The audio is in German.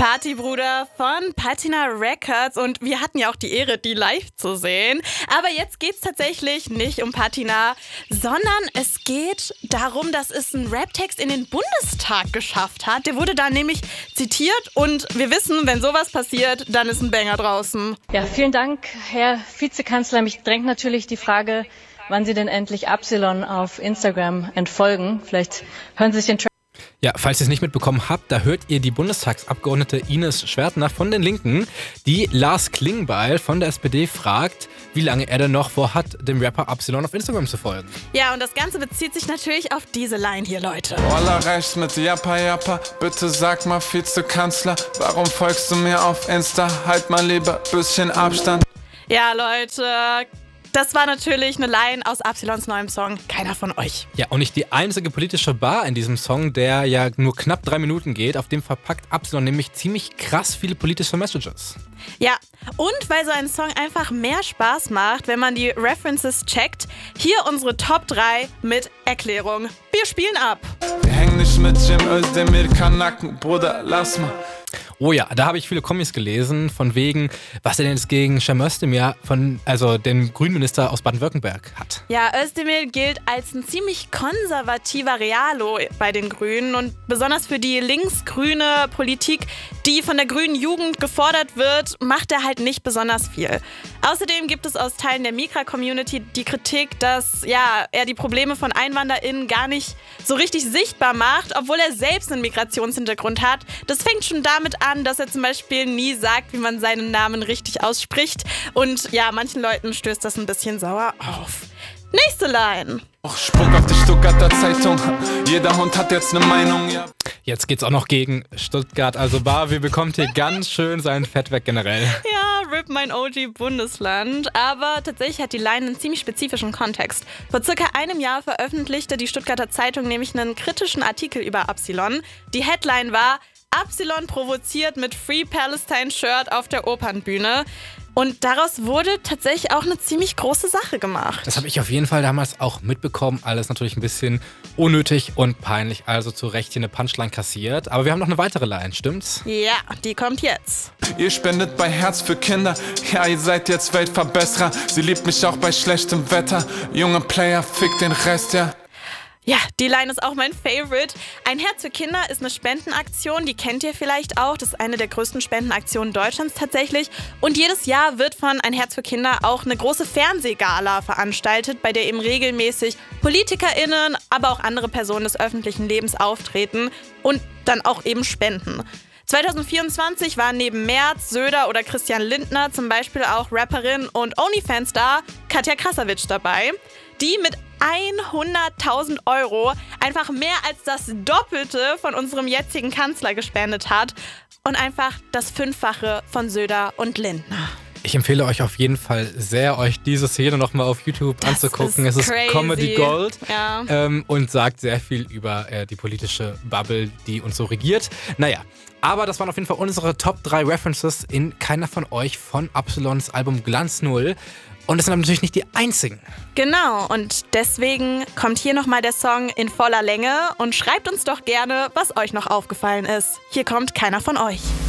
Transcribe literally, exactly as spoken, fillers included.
Partybruder von Patina Records und wir hatten ja auch die Ehre, die live zu sehen. Aber jetzt geht es tatsächlich nicht um Patina, sondern es geht darum, dass es einen Raptext in den Bundestag geschafft hat. Der wurde da nämlich zitiert und wir wissen, wenn sowas passiert, dann ist ein Banger draußen. Ja, vielen Dank, Herr Vizekanzler. Mich drängt natürlich die Frage, wann Sie denn endlich Absilon auf Instagram entfolgen. Vielleicht hören Sie sich den Track. Ja, falls ihr es nicht mitbekommen habt, da hört ihr die Bundestagsabgeordnete Ines Schwertner von den Linken, die Lars Klingbeil von der S P D fragt, wie lange er denn noch vorhat, dem Rapper Absilon auf Instagram zu folgen. Ja, und das Ganze bezieht sich natürlich auf diese Line hier, Leute. Walla reicht mit Jappa Jappa, bitte sag mal Vizekanzler, warum folgst du mir auf Insta? Halt mal lieber bisschen Abstand. Ja, Leute, das war natürlich eine Line aus Absilons neuem Song Keiner von euch. Ja, und nicht die einzige politische Bar in diesem Song, der ja nur knapp drei Minuten geht. Auf dem verpackt Absilon nämlich ziemlich krass viele politische Messages. Ja, und weil so ein Song einfach mehr Spaß macht, wenn man die References checkt, hier unsere Top drei mit Erklärung. Wir spielen ab. Wir hängen nicht mit Cem Özdemir, Kanaken, Bruder, lass mal. Oh ja, da habe ich viele Kommis gelesen, von wegen, was er denn jetzt gegen Cem Özdemir, von, also den Grünminister aus Baden-Württemberg, hat. Ja, Özdemir gilt als ein ziemlich konservativer Realo bei den Grünen und besonders für die linksgrüne Politik, die von der grünen Jugend gefordert wird, macht er halt nicht besonders viel. Außerdem gibt es aus Teilen der Migra-Community die Kritik, dass ja, er die Probleme von EinwanderInnen gar nicht so richtig sichtbar macht, obwohl er selbst einen Migrationshintergrund hat. Das fängt schon damit an, dass er zum Beispiel nie sagt, wie man seinen Namen richtig ausspricht. Und ja, manchen Leuten stößt das ein bisschen sauer auf. Nächste Line. Och, Sprung auf die Stuttgarter Zeitung. Jeder Hund hat jetzt eine Meinung, ja. Jetzt geht's auch noch gegen Stuttgart. Also Barbie bekommt hier ganz schön sein Fett weg generell. Ja, R I P mein O G-Bundesland. Aber tatsächlich hat die Line einen ziemlich spezifischen Kontext. Vor circa einem Jahr veröffentlichte die Stuttgarter Zeitung nämlich einen kritischen Artikel über Absilon. Die Headline war: Absilon provoziert mit Free Palestine-Shirt auf der Opernbühne. Und daraus wurde tatsächlich auch eine ziemlich große Sache gemacht. Das habe ich auf jeden Fall damals auch mitbekommen. Alles natürlich ein bisschen unnötig und peinlich. Also zu Recht hier eine Punchline kassiert. Aber wir haben noch eine weitere Line, stimmt's? Ja, die kommt jetzt. Ihr spendet bei Herz für Kinder. Ja, ihr seid jetzt Weltverbesserer. Sie liebt mich auch bei schlechtem Wetter. Junge Player, fick den Rest, ja. Ja, die Line ist auch mein Favorite. Ein Herz für Kinder ist eine Spendenaktion, die kennt ihr vielleicht auch. Das ist eine der größten Spendenaktionen Deutschlands tatsächlich. Und jedes Jahr wird von Ein Herz für Kinder auch eine große Fernsehgala veranstaltet, bei der eben regelmäßig PolitikerInnen, aber auch andere Personen des öffentlichen Lebens auftreten und dann auch eben spenden. zwanzig vierundzwanzig waren neben Merz, Söder oder Christian Lindner zum Beispiel auch Rapperin und Onlyfans-Star Katja Krasavice dabei, die mit hunderttausend Euro einfach mehr als das Doppelte von unserem jetzigen Kanzler gespendet hat und einfach das Fünffache von Söder und Lindner. Ich empfehle euch auf jeden Fall sehr, euch diese Szene nochmal auf YouTube das anzugucken. Ist es ist crazy. Comedy Gold ja. ähm, und sagt sehr viel über äh, die politische Bubble, die uns so regiert. Naja, aber das waren auf jeden Fall unsere Top drei References in Keiner von euch von Absilons Album Glanz Null. Und das sind aber natürlich nicht die einzigen. Genau, und deswegen kommt hier nochmal der Song in voller Länge und schreibt uns doch gerne, was euch noch aufgefallen ist. Hier kommt Keiner von euch.